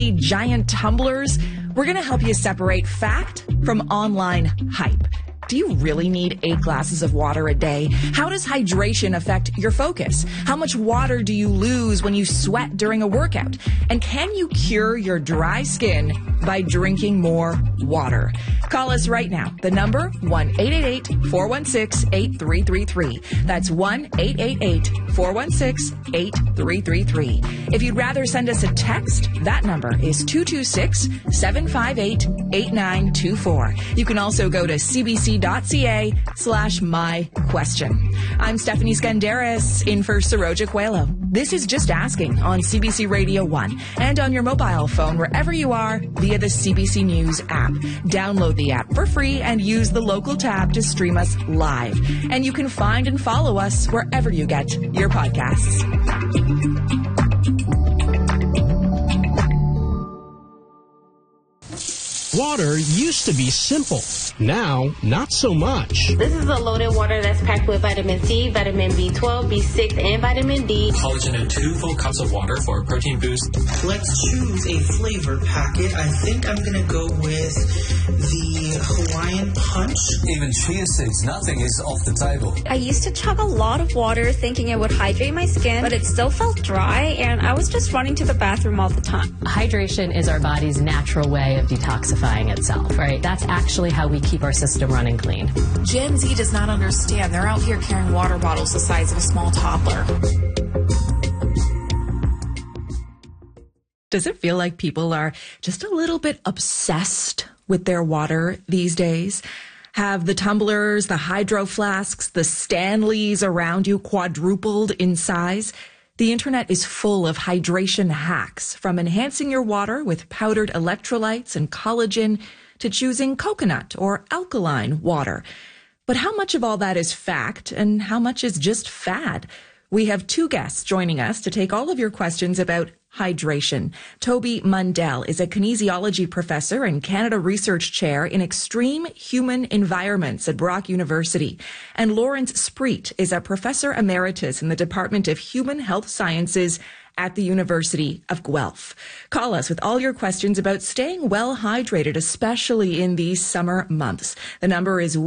giant tumblers, we're going to help you separate fact from online hype. Do you really need 8 glasses of water a day? How does hydration affect your focus? How much water do you lose when you sweat during a workout? And can you cure your dry skin by drinking more water? Call us right now. The number, 1-888-416-8333. That's 1-888-416-8333. If you'd rather send us a text, that number is 226-758-8924. You can also go to cbc.ca/myquestion. I'm Stephanie Skandaris, in for Saroja Coelho. This is Just Asking on CBC Radio 1 and on your mobile phone wherever you are via the CBC News app. Download the app for free and use the local tab to stream us live. And you can find and follow us wherever you get your podcasts. Water used to be simple. Now, not so much. This is a loaded water that's packed with vitamin C, vitamin B12, B6, and vitamin D. Collagen in 2 full cups of water for a protein boost. Let's choose a flavor packet. I think I'm going to go with the Hawaiian Punch. Even chia seeds, nothing is off the table. I used to chug a lot of water thinking it would hydrate my skin, but it still felt dry, and I was just running to the bathroom all the time. Hydration is our body's natural way of detoxifying itself, right? That's actually how we keep our system running clean. Gen Z does not understand. They're out here carrying water bottles the size of a small toddler. Does it feel like people are just a little bit obsessed with their water these days? Have the tumblers, the hydro flasks, the Stanleys around you quadrupled in size? The internet is full of hydration hacks, from enhancing your water with powdered electrolytes and collagen to choosing coconut or alkaline water. But how much of all that is fact and how much is just fad? We have 2 guests joining us to take all of your questions about hydration. Toby Mundell is a kinesiology professor and Canada Research Chair in Extreme Human Environments at Brock University. And Lawrence Spreet is a professor emeritus in the Department of Human Health Sciences at the University of Guelph. Call us with all your questions about staying well hydrated, especially in these summer months. The number is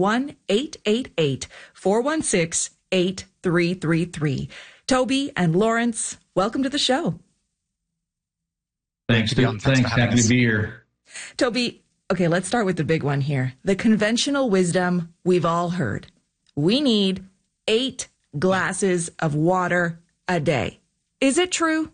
1-888-416-8333. Toby and Lawrence, welcome to the show. Thanks. Happy to be here. Toby, okay, let's start with the big one here. The conventional wisdom we've all heard. We need 8 glasses of water a day. Is it true?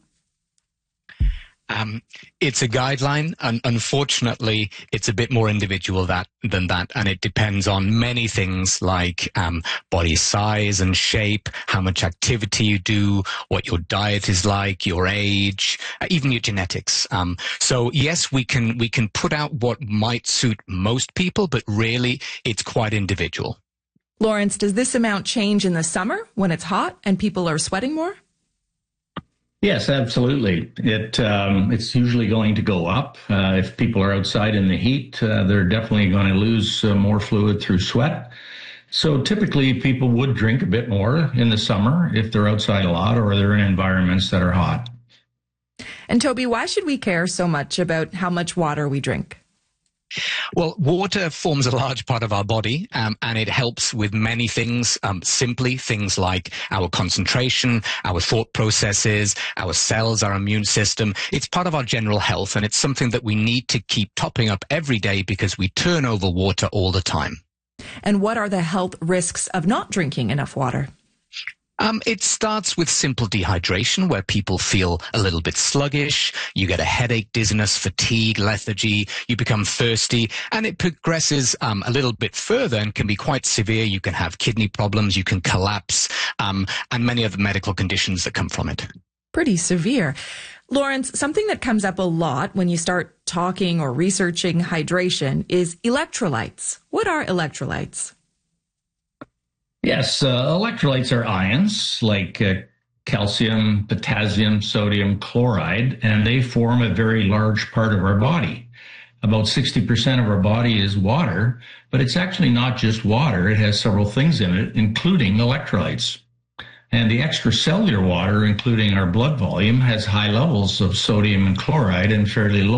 It's a guideline, and unfortunately, it's a bit more individual than that, and it depends on many things like body size and shape, how much activity you do, what your diet is like, your age, even your genetics. So yes, we can put out what might suit most people, but really, it's quite individual. Lawrence, does this amount change in the summer when it's hot and people are sweating more? Yes, absolutely. It's usually going to go up. If people are outside in the heat, they're definitely going to lose more fluid through sweat. So typically people would drink a bit more in the summer if they're outside a lot or they're in environments that are hot. And Toby, why should we care so much about how much water we drink? Well, water forms a large part of our body, and it helps with many things, simply things like our concentration, our thought processes, our cells, our immune system. It's part of our general health, and it's something that we need to keep topping up every day because we turn over water all the time. And what are the health risks of not drinking enough water? It starts with simple dehydration, where people feel a little bit sluggish, you get a headache, dizziness, fatigue, lethargy, you become thirsty, and it progresses a little bit further and can be quite severe. You can have kidney problems, you can collapse, and many other medical conditions that come from it. Pretty severe. Lawrence, something that comes up a lot when you start talking or researching hydration is electrolytes. What are electrolytes? Yes, electrolytes are ions like calcium, potassium, sodium, chloride, and they form a very large part of our body. About 60% of our body is water, but it's actually not just water. It has several things in it, including electrolytes. And the extracellular water, including our blood volume, has high levels of sodium and chloride and fairly low